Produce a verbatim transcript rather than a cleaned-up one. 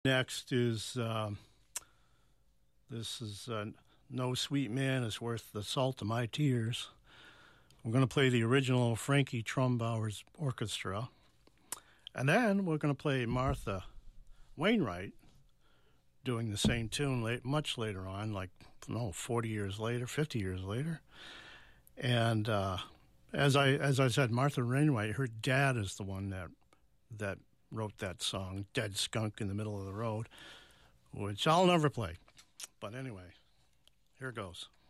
Next is um, this is uh, No Sweet Man is Worth the Salt of My Tears. We're going to play the original Frankie Trumbauer's Orchestra. And then we're going to play Martha Wainwright doing the same tune late, much later on, like, no, forty years later, fifty years later. And uh, as I as I said, Martha Wainwright, her dad is the one that that wrote that song, Dead Skunk in the Middle of the Road, which I'll never play. But anyway, here goes.